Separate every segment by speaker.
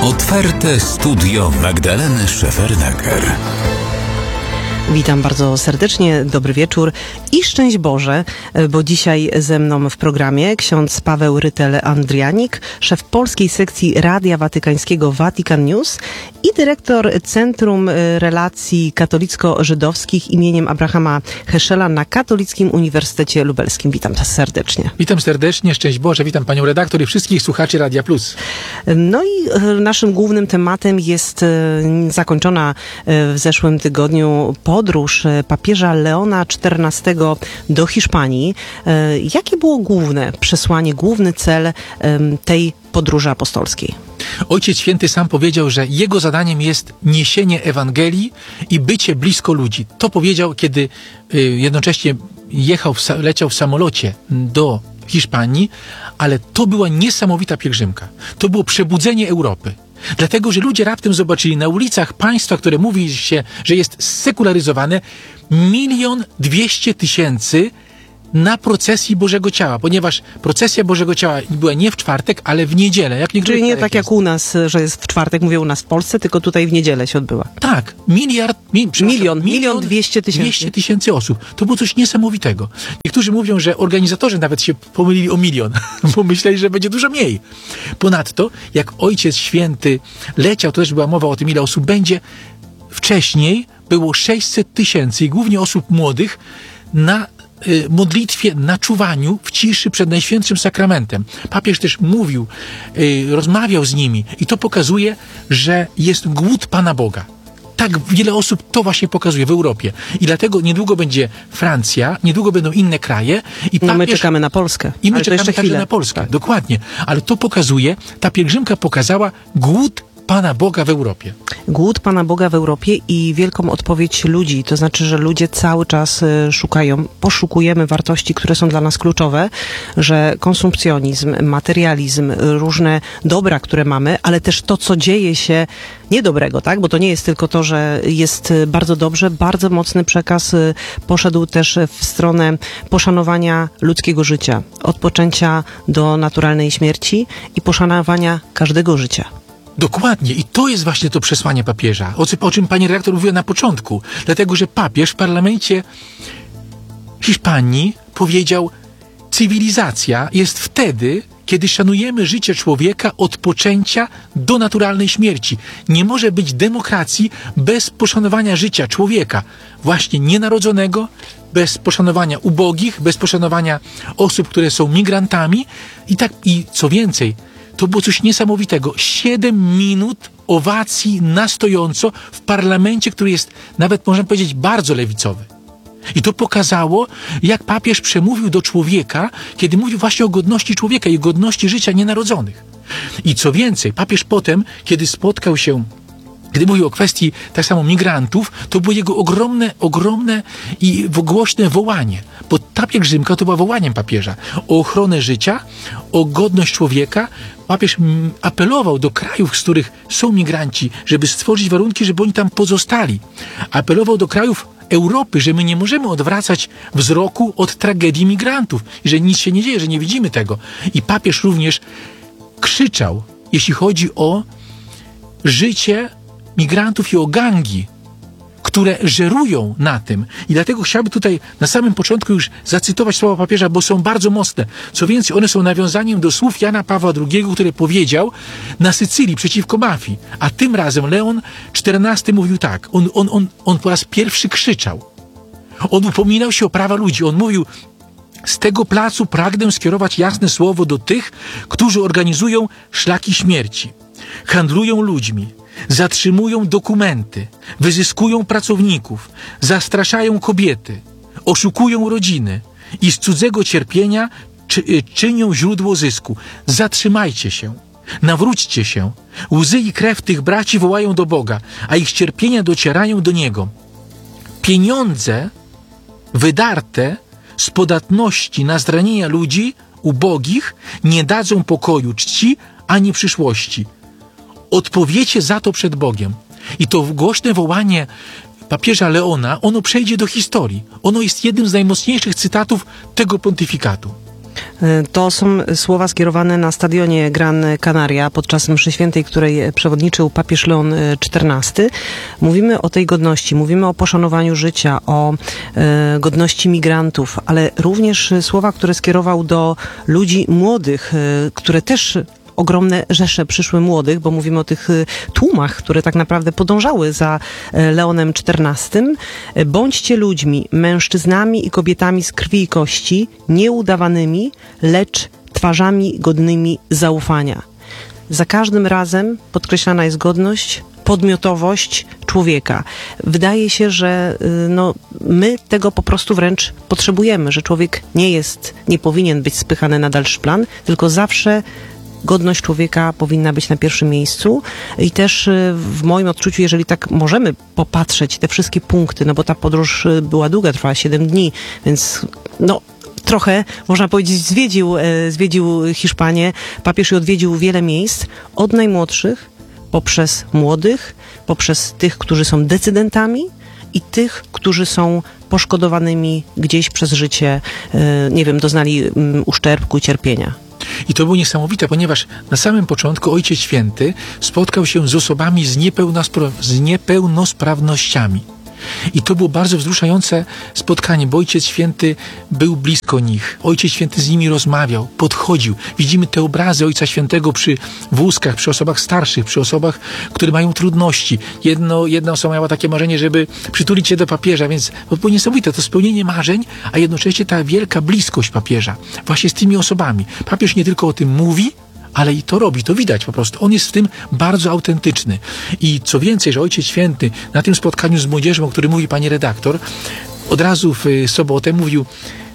Speaker 1: Otwarte studio Magdaleny Szefernaker.
Speaker 2: Witam bardzo serdecznie, dobry wieczór i szczęść Boże, bo dzisiaj ze mną w programie ksiądz Paweł Rytel-Andrianik, szef polskiej sekcji Radia Watykańskiego Vatican News i dyrektor Centrum Relacji Katolicko-Żydowskich imieniem Abrahama Heschela na Katolickim Uniwersytecie Lubelskim. Witam Was serdecznie.
Speaker 3: Witam serdecznie, szczęść Boże, witam panią redaktor i wszystkich słuchaczy Radia Plus.
Speaker 2: No i naszym głównym tematem jest zakończona w zeszłym tygodniu podróż papieża Leona XIV do Hiszpanii. Jakie było główne przesłanie, główny cel tej podróży apostolskiej?
Speaker 3: Ojciec Święty sam powiedział, że jego zadaniem jest niesienie Ewangelii i bycie blisko ludzi. To powiedział, kiedy jednocześnie leciał w samolocie do Hiszpanii, ale to była niesamowita pielgrzymka. To było przebudzenie Europy. Dlatego, że ludzie raptem zobaczyli na ulicach państwa, które mówi się, że jest sekularyzowane, 1 200 000 na procesji Bożego Ciała, ponieważ procesja Bożego Ciała była nie w czwartek, ale w niedzielę.
Speaker 2: Czyli nie tak jak u nas, że jest w czwartek, mówię u nas w Polsce, tylko tutaj w niedzielę się odbyła.
Speaker 3: Tak, 1 200 000 osób. To było coś niesamowitego. Niektórzy mówią, że organizatorzy nawet się pomylili o 1 000 000, bo myśleli, że będzie dużo mniej. Ponadto, jak Ojciec Święty leciał, to też była mowa o tym, ile osób będzie. Wcześniej było 600 000 i głównie osób młodych na modlitwie, na czuwaniu w ciszy przed Najświętszym Sakramentem. Papież też mówił, rozmawiał z nimi i to pokazuje, że jest głód Pana Boga. Tak wiele osób to właśnie pokazuje w Europie. I dlatego niedługo będzie Francja, niedługo będą inne kraje. I papież,
Speaker 2: my czekamy na Polskę.
Speaker 3: I my czekamy także na Polskę. Tak. Dokładnie. Ale to pokazuje, ta pielgrzymka pokazała głód Pana Boga w Europie.
Speaker 2: Głód Pana Boga w Europie i wielką odpowiedź ludzi. To znaczy, że ludzie cały czas poszukujemy wartości, które są dla nas kluczowe, że konsumpcjonizm, materializm, różne dobra, które mamy, ale też to, co dzieje się niedobrego, tak? Bo to nie jest tylko to, że jest bardzo dobrze, bardzo mocny przekaz poszedł też w stronę poszanowania ludzkiego życia, od poczęcia do naturalnej śmierci i poszanowania każdego życia.
Speaker 3: Dokładnie. I to jest właśnie to przesłanie papieża, o czym pani redaktor mówiła na początku. Dlatego, że papież w parlamencie Hiszpanii powiedział, cywilizacja jest wtedy, kiedy szanujemy życie człowieka od poczęcia do naturalnej śmierci. Nie może być demokracji bez poszanowania życia człowieka, właśnie nienarodzonego, bez poszanowania ubogich, bez poszanowania osób, które są migrantami. I co więcej, to było coś niesamowitego. 7 minut owacji na stojąco w parlamencie, który jest nawet, można powiedzieć, bardzo lewicowy. I to pokazało, jak papież przemówił do człowieka, kiedy mówił właśnie o godności człowieka i godności życia nienarodzonych. I co więcej, papież potem, kiedy spotkał się, kiedy mówił o kwestii tak samo migrantów, to było jego ogromne i głośne wołanie. Bo ta pielgrzymka to była wołaniem papieża o ochronę życia, o godność człowieka. Papież apelował do krajów, z których są migranci, żeby stworzyć warunki, żeby oni tam pozostali. Apelował do krajów Europy, że my nie możemy odwracać wzroku od tragedii migrantów, że nic się nie dzieje, że nie widzimy tego. I papież również krzyczał, jeśli chodzi o życie migrantów i o gangi, które żerują na tym. I dlatego chciałbym tutaj na samym początku już zacytować słowa papieża, bo są bardzo mocne. Co więcej, one są nawiązaniem do słów Jana Pawła II, który powiedział na Sycylii przeciwko mafii. A tym razem Leon XIV mówił tak. On po raz pierwszy krzyczał. On upominał się o prawa ludzi. On mówił: z tego placu pragnę skierować jasne słowo do tych, którzy organizują szlaki śmierci, handlują ludźmi, zatrzymują dokumenty, wyzyskują pracowników, zastraszają kobiety, oszukują rodziny i z cudzego cierpienia czynią źródło zysku. Zatrzymajcie się, nawróćcie się. Łzy i krew tych braci wołają do Boga, a ich cierpienia docierają do Niego. Pieniądze wydarte z podatności na zranienia ludzi ubogich nie dadzą pokoju, czci ani przyszłości. Odpowiecie za to przed Bogiem. I to głośne wołanie papieża Leona, ono przejdzie do historii. Ono jest jednym z najmocniejszych cytatów tego pontyfikatu.
Speaker 2: To są słowa skierowane na stadionie Gran Canaria podczas mszy świętej, której przewodniczył papież Leon XIV. Mówimy o tej godności, mówimy o poszanowaniu życia, o godności migrantów, ale również słowa, które skierował do ludzi młodych, które też ogromne rzesze przyszły młodych, bo mówimy o tych tłumach, które tak naprawdę podążały za Leonem XIV. Bądźcie ludźmi, mężczyznami i kobietami z krwi i kości, nieudawanymi, lecz twarzami godnymi zaufania. Za każdym razem podkreślana jest godność, podmiotowość człowieka. Wydaje się, że my tego po prostu wręcz potrzebujemy, że człowiek nie powinien być spychany na dalszy plan, tylko zawsze godność człowieka powinna być na pierwszym miejscu i też w moim odczuciu, jeżeli tak możemy popatrzeć te wszystkie punkty, no bo ta podróż była długa, trwała 7 dni, więc trochę, można powiedzieć, zwiedził Hiszpanię. Papież i odwiedził wiele miejsc, od najmłodszych, poprzez młodych, poprzez tych, którzy są decydentami i tych, którzy są poszkodowanymi gdzieś przez życie, doznali uszczerbku i cierpienia.
Speaker 3: I to było niesamowite, ponieważ na samym początku Ojciec Święty spotkał się z osobami z niepełnosprawnościami. I to było bardzo wzruszające spotkanie, bo Ojciec Święty był blisko nich. Ojciec Święty z nimi rozmawiał, podchodził. Widzimy te obrazy Ojca Świętego przy wózkach, przy osobach starszych, przy osobach, które mają trudności. Jedna osoba miała takie marzenie, żeby przytulić się do papieża, więc to było niesamowite, to spełnienie marzeń, a jednocześnie ta wielka bliskość papieża właśnie z tymi osobami. Papież nie tylko o tym mówi, ale i to robi, to widać po prostu. On jest w tym bardzo autentyczny. I co więcej, że Ojciec Święty na tym spotkaniu z młodzieżą, o którym mówi pani redaktor, od razu w sobotę mówił: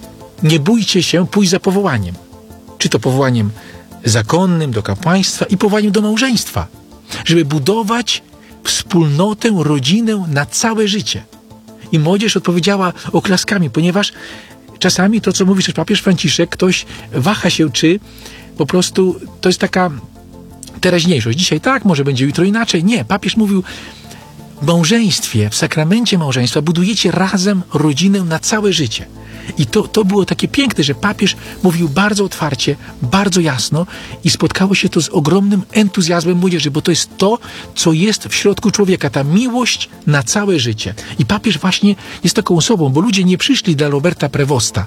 Speaker 3: nie bójcie się pójść za powołaniem. Czy to powołaniem zakonnym do kapłaństwa i powołaniem do małżeństwa. Żeby budować wspólnotę, rodzinę na całe życie. I młodzież odpowiedziała oklaskami, ponieważ czasami to, co mówi też papież Franciszek, ktoś waha się, czy po prostu to jest taka teraźniejszość. Dzisiaj tak, może będzie jutro inaczej. Nie, papież mówił: w małżeństwie, w sakramencie małżeństwa budujecie razem rodzinę na całe życie. I to było takie piękne, że papież mówił bardzo otwarcie, bardzo jasno i spotkało się to z ogromnym entuzjazmem młodzieży, bo to jest to, co jest w środku człowieka, ta miłość na całe życie. I papież właśnie jest taką osobą, bo ludzie nie przyszli dla Roberta Prevosta.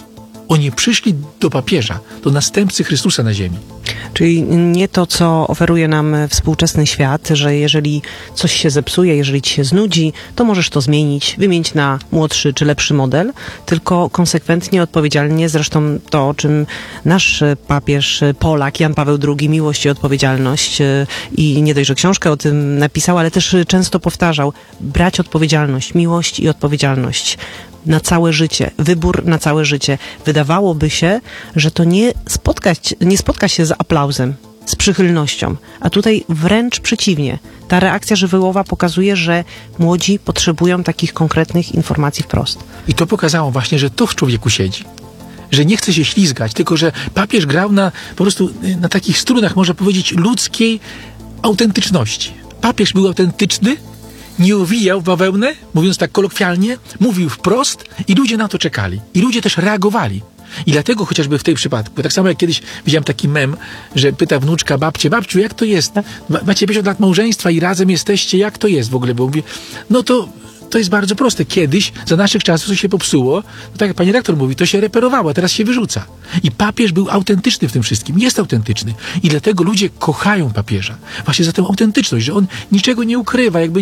Speaker 3: Oni przyszli do papieża, do następcy Chrystusa na ziemi.
Speaker 2: Czyli nie to, co oferuje nam współczesny świat, że jeżeli coś się zepsuje, jeżeli ci się znudzi, to możesz to zmienić, wymienić na młodszy czy lepszy model, tylko konsekwentnie, odpowiedzialnie, zresztą to, o czym nasz papież Polak, Jan Paweł II, miłość i odpowiedzialność, i nie dość, że książkę o tym napisał, ale też często powtarzał: brać odpowiedzialność, miłość i odpowiedzialność na całe życie, wybór na całe życie. Wydawałoby się, że to nie spotka się z aplauzem, z przychylnością, a tutaj wręcz przeciwnie. Ta reakcja żywiołowa pokazuje, że młodzi potrzebują takich konkretnych informacji wprost.
Speaker 3: I to pokazało właśnie, że to w człowieku siedzi. Że nie chce się ślizgać, tylko że papież grał po prostu na takich strunach, można powiedzieć, ludzkiej autentyczności. Papież był autentyczny, nie owijał w bawełnę, mówiąc tak kolokwialnie, mówił wprost i ludzie na to czekali. I ludzie też reagowali. I dlatego chociażby w tej przypadku, tak samo jak kiedyś widziałem taki mem, że pyta wnuczka babcię: babciu, jak to jest? Macie 50 lat małżeństwa i razem jesteście, jak to jest w ogóle? Bo mówi, to jest bardzo proste. Kiedyś, za naszych czasów, to się popsuło, tak jak pani redaktor mówi, to się reperowało, a teraz się wyrzuca. I papież był autentyczny w tym wszystkim, jest autentyczny. I dlatego ludzie kochają papieża. Właśnie za tę autentyczność, że on niczego nie ukrywa, jakby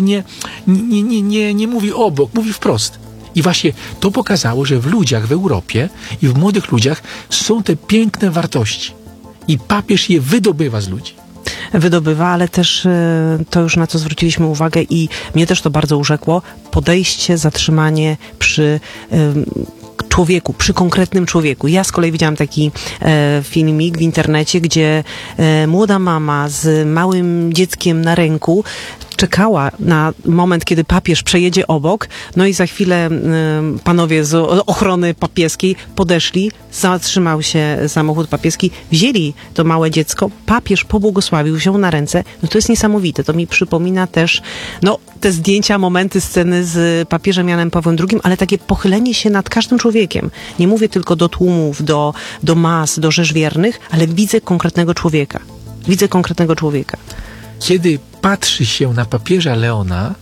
Speaker 3: nie mówi obok, mówi wprost. I właśnie to pokazało, że w ludziach w Europie i w młodych ludziach są te piękne wartości. I papież je wydobywa z ludzi.
Speaker 2: Wydobywa, ale też to już, na co zwróciliśmy uwagę i mnie też to bardzo urzekło, podejście, zatrzymanie przy człowieku, przy konkretnym człowieku. Ja z kolei widziałam taki filmik w internecie, gdzie młoda mama z małym dzieckiem na ręku czekała na moment, kiedy papież przejedzie obok, no i za chwilę panowie z ochrony papieskiej podeszli, zatrzymał się samochód papieski, wzięli to małe dziecko, papież pobłogosławił, wziął na ręce. No to jest niesamowite. To mi przypomina też, no, te zdjęcia, momenty, sceny z papieżem Janem Pawłem II, ale takie pochylenie się nad każdym człowiekiem. Nie mówię tylko do tłumów, do mas, do rzesz wiernych, ale widzę konkretnego człowieka. Widzę konkretnego człowieka.
Speaker 3: Kiedy patrzy się na papieża Leona,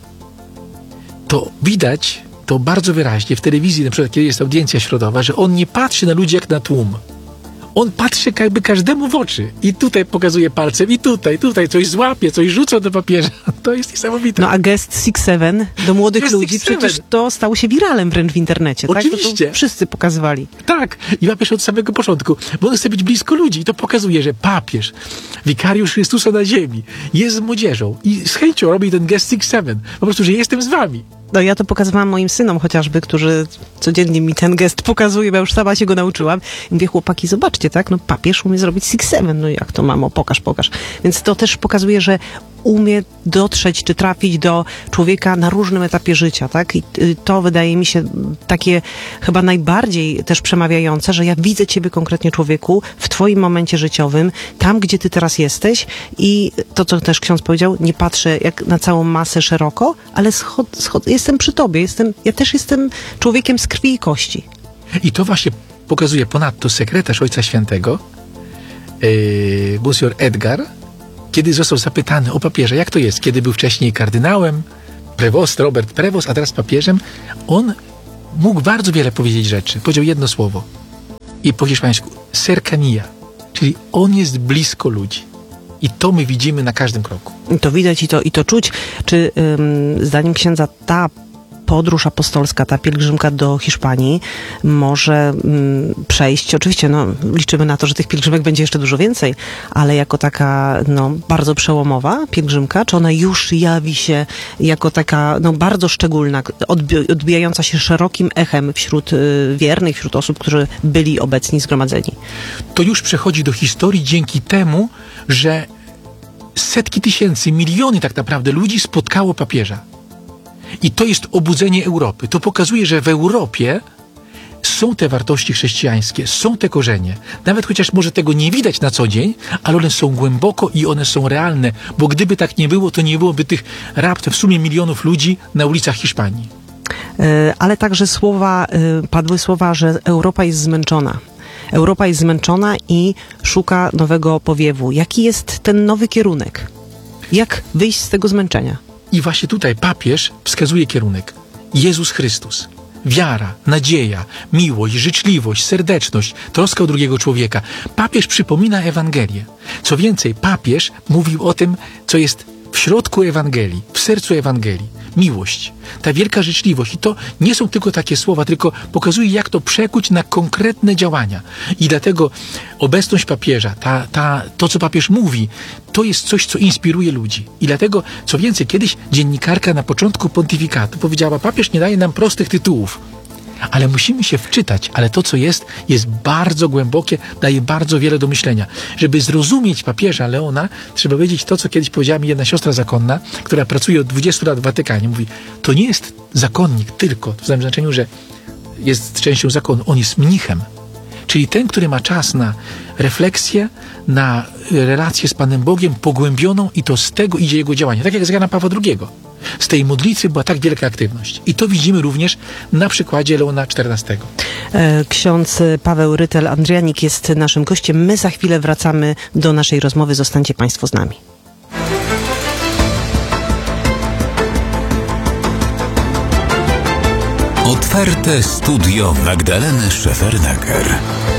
Speaker 3: to widać to bardzo wyraźnie w telewizji, na przykład kiedy jest audiencja środowa, że on nie patrzy na ludzi jak na tłum. On patrzy jakby każdemu w oczy. I tutaj pokazuje palcem, i tutaj coś złapie, coś rzuca do papieża. To jest niesamowite.
Speaker 2: No a gest 6-7 do młodych
Speaker 3: Gest
Speaker 2: ludzi,
Speaker 3: 6-7.
Speaker 2: przecież to stało się wiralem wręcz w internecie.
Speaker 3: Oczywiście.
Speaker 2: Tak? To wszyscy pokazywali.
Speaker 3: Tak. I papież od samego początku, bo on chce być blisko ludzi. I to pokazuje, że papież, wikariusz Chrystusa na ziemi, jest z młodzieżą. I z chęcią robi ten gest 6-7. Po prostu, że jestem z wami.
Speaker 2: No ja to pokazywałam moim synom chociażby, którzy codziennie mi ten gest pokazują, ja już sama się go nauczyłam. I mówię, chłopaki, zobaczcie, tak? No papież umie zrobić 6-7. No jak to, mamo? Pokaż. Więc to też pokazuje, że umie dotrzeć czy trafić do człowieka na różnym etapie życia, tak? I to wydaje mi się takie chyba najbardziej też przemawiające, że ja widzę ciebie konkretnie, człowieku, w twoim momencie życiowym, tam, gdzie ty teraz jesteś i to, co też ksiądz powiedział, nie patrzę jak na całą masę szeroko, ale jestem przy tobie, ja też jestem człowiekiem z krwi i kości.
Speaker 3: I to właśnie pokazuje ponadto sekretarz Ojca Świętego, Monsignor Edgar, kiedy został zapytany o papieża, jak to jest, kiedy był wcześniej kardynałem, Robert Prevost, a teraz papieżem, on mógł bardzo wiele powiedzieć rzeczy. Powiedział jedno słowo i po hiszpańsku cercanía, czyli on jest blisko ludzi. I to my widzimy na każdym kroku.
Speaker 2: To widać i to czuć. Czy zdaniem księdza ta podróż apostolska, ta pielgrzymka do Hiszpanii może przejść, oczywiście liczymy na to, że tych pielgrzymek będzie jeszcze dużo więcej, ale jako taka bardzo przełomowa pielgrzymka, czy ona już jawi się jako taka bardzo szczególna, odbijająca się szerokim echem wśród wiernych, wśród osób, którzy byli obecni, zgromadzeni?
Speaker 3: To już przechodzi do historii dzięki temu, że setki tysięcy, miliony tak naprawdę ludzi spotkało papieża. I to jest obudzenie Europy. To pokazuje, że w Europie są te wartości chrześcijańskie, są te korzenie. Nawet chociaż może tego nie widać na co dzień, ale one są głęboko i one są realne, bo gdyby tak nie było, to nie byłoby tych raptem w sumie milionów ludzi na ulicach Hiszpanii.
Speaker 2: Ale także padły słowa, że Europa jest zmęczona. Europa jest zmęczona i szuka nowego powiewu. Jaki jest ten nowy kierunek? Jak wyjść z tego zmęczenia?
Speaker 3: I właśnie tutaj papież wskazuje kierunek. Jezus Chrystus. Wiara, nadzieja, miłość, życzliwość, serdeczność, troska o drugiego człowieka. Papież przypomina Ewangelię. Co więcej, papież mówił o tym, co jest w środku Ewangelii, w sercu Ewangelii. Miłość, ta wielka życzliwość. I to nie są tylko takie słowa, tylko pokazuje, jak to przekuć na konkretne działania. I dlatego obecność papieża, to, co papież mówi, to jest coś, co inspiruje ludzi. I dlatego, co więcej, kiedyś dziennikarka na początku pontyfikatu powiedziała, papież nie daje nam prostych tytułów, ale musimy się wczytać, ale to, co jest bardzo głębokie, daje bardzo wiele do myślenia. Żeby zrozumieć papieża Leona, trzeba wiedzieć to, co kiedyś powiedziała mi jedna siostra zakonna, która pracuje od 20 lat w Watykanie. Mówi, to nie jest zakonnik tylko, w tym znaczeniu, że jest częścią zakonu, on jest mnichem. Czyli ten, który ma czas na refleksję, na relację z Panem Bogiem pogłębioną i to z tego idzie jego działanie. Tak jak z Jana Pawła II. Z tej modlitwy była tak wielka aktywność. I to widzimy również na przykładzie Leona XIV.
Speaker 2: Ksiądz Paweł Rytel-Andrianik jest naszym gościem. My za chwilę wracamy do naszej rozmowy. Zostańcie Państwo z nami.
Speaker 1: Otwarte studio Magdaleny Szefernaker.